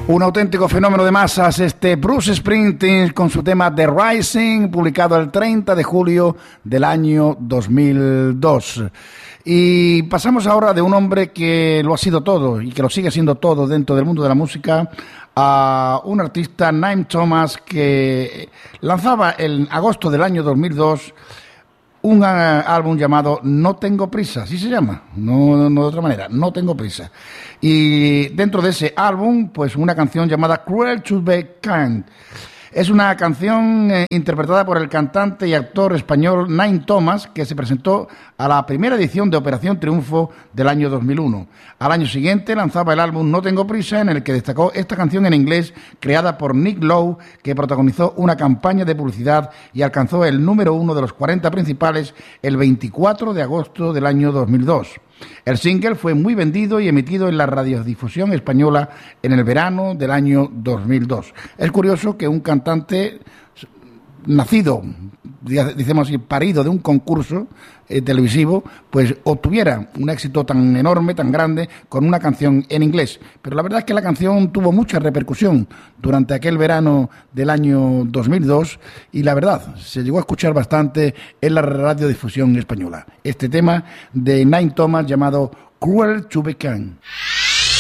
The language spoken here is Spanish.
Un auténtico fenómeno de masas, Bruce Springsteen con su tema The Rising, publicado el 30 de julio del año 2002. Y pasamos ahora de un hombre que lo ha sido todo y que lo sigue siendo todo dentro del mundo de la música a un artista, Naim Thomas, que lanzaba en agosto del año 2002 un álbum llamado No Tengo Prisa, así se llama, no de otra manera, No Tengo Prisa. Y dentro de ese álbum, pues una canción llamada Cruel to Be Kind. Es una canción interpretada por el cantante y actor español Naim Thomas, que se presentó a la primera edición de Operación Triunfo del año 2001. Al año siguiente lanzaba el álbum No Tengo Prisa, en el que destacó esta canción en inglés creada por Nick Lowe, que protagonizó una campaña de publicidad y alcanzó el número 1 de los 40 principales el 24 de agosto del año 2002. El single fue muy vendido y emitido en la radiodifusión española en el verano del año 2002. Es curioso que un cantante nacido, decimos así, parido de un concurso televisivo, pues obtuviera un éxito tan enorme, tan grande, con una canción en inglés. Pero la verdad es que la canción tuvo mucha repercusión durante aquel verano del año 2002 y la verdad, se llegó a escuchar bastante en la radiodifusión española. Este tema de Naim Thomas llamado Cruel to Be Kind.